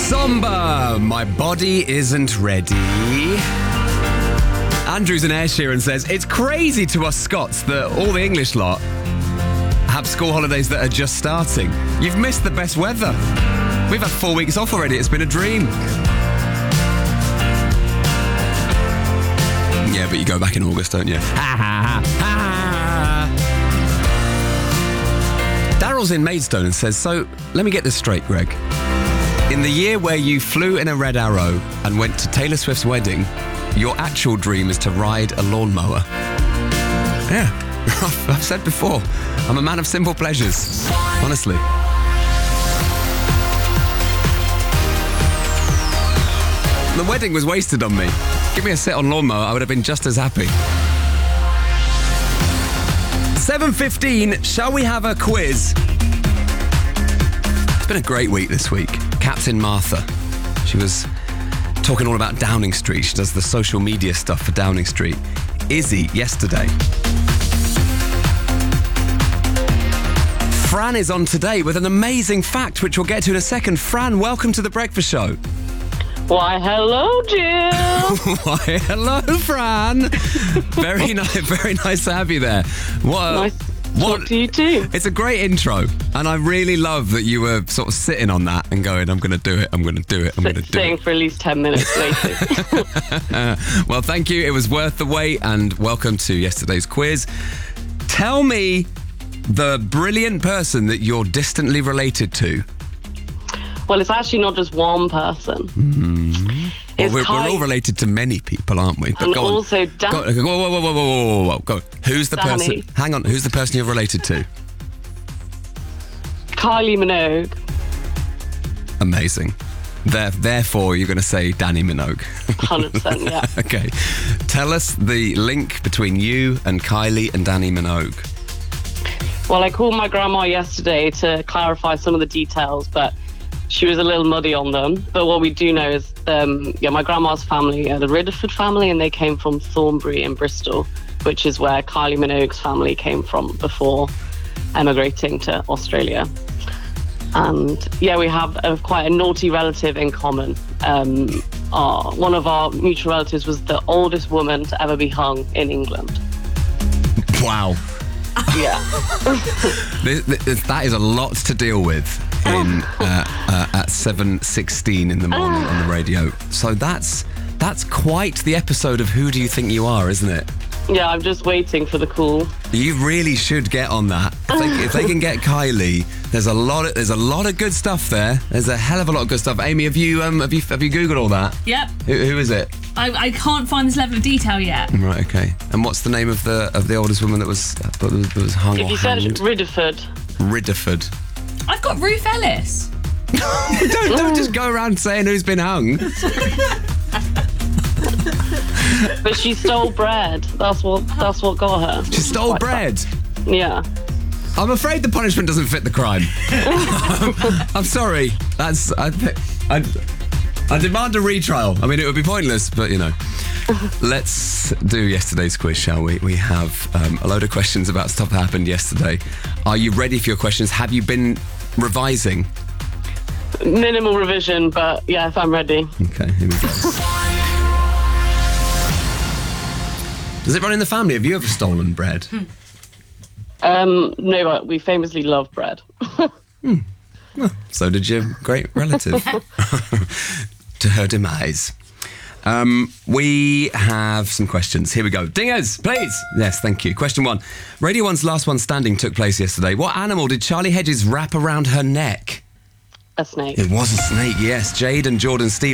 Somber, my body isn't ready. Andrew's in Ayrshire and says, it's crazy to us Scots that all the English lot have school holidays that are just starting. You've missed the best weather. We've had 4 weeks off already. It's been a dream. Yeah, but you go back in August, don't you? Daryl's in Maidstone and says, so let me get this straight, Greg. In the year where you flew in a Red Arrow and went to Taylor Swift's wedding, your actual dream is to ride a lawnmower. Yeah, I've said before, I'm a man of simple pleasures, honestly. The wedding was wasted on me. Give me a sit on lawnmower, I would have been just as happy. 7:15, shall we have a quiz? It's been a great week this week. Captain Martha, she was talking all about Downing Street. She does the social media stuff for Downing Street. Izzy, yesterday. Fran is on today with an amazing fact, which we'll get to in a second. Fran, welcome to The Breakfast Show. Why, hello, Jim. Why, hello, Fran. Very nice to have you there. Nice to talk to you too. It's a great intro, and I really love that you were sort of sitting on that and going, I'm going to do it, I'm going to do it, I'm going to do it. Sitting for at least 10 minutes later. Well, thank you. It was worth the wait, and welcome to yesterday's quiz. Tell me the brilliant person that you're distantly related to. Well, it's actually not just one person. Mm-hmm. Well, we're all related to many people, aren't we? But and go on. also Whoa. Go on. Who's the Danny. person? Hang on. Who's the person you're related to? Kylie Minogue. Amazing. Therefore, you're going to say Danny Minogue. 100%, yeah. Okay. Tell us the link between you and Kylie and Danny Minogue. Well, I called my grandma yesterday to clarify some of the details, but she was a little muddy on them. But what we do know is, my grandma's family are the Ridderford family, and they came from Thornbury in Bristol, which is where Kylie Minogue's family came from before emigrating to Australia. And yeah, we have quite a naughty relative in common. One of our mutual relatives was the oldest woman to ever be hung in England. Wow. Yeah. That is a lot to deal with at 7:16 in the morning on the radio. So that's quite the episode of Who Do You Think You Are, isn't it? Yeah, I'm just waiting for the call. You really should get on that. If they can get Kylie, there's a lot of good stuff there. There's a hell of a lot of good stuff. Amy, have you Googled all that? Yep. Who is it? I can't find this level of detail yet. Right. Okay. And what's the name of the oldest woman that was hung? If you search Ridderford. I've got Ruth Ellis. don't just go around saying who's been hung. But she stole bread. That's what got her. She stole bread? Yeah. I'm afraid the punishment doesn't fit the crime. I'm sorry. I demand a retrial. I mean, it would be pointless, but you know. Let's do yesterday's quiz, shall we? We have a load of questions about stuff that happened yesterday. Are you ready for your questions? Have you been revising? Minimal revision, but yeah, if I'm ready. Okay, here we go. Does it run in the family? Have you ever stolen bread? No, but we famously love bread. Well, so did your great relative. To her demise. We have some questions. Here we go. Dingers, please. Yes, thank you. Question 1. Radio 1's Last One Standing took place yesterday. What animal did Charlie Hedges wrap around her neck? A snake. It was a snake, yes. Jade and Jordan Stevens